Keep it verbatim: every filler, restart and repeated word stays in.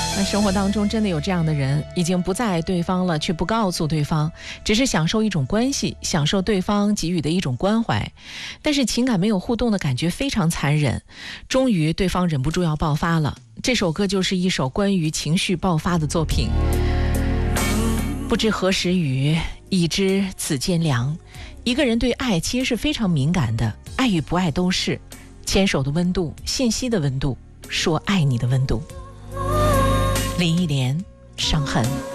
那生活当中真的有这样的人，已经不再爱对方了，却不告诉对方，只是享受一种关系，享受对方给予的一种关怀，但是情感没有互动的感觉非常残忍。终于对方忍不住要爆发了，这首歌就是一首关于情绪爆发的作品。不知何时雨，已知此间凉。一个人对爱其实是非常敏感的，爱与不爱都是牵手的温度，信息的温度，说爱你的温度。林忆莲，伤痕。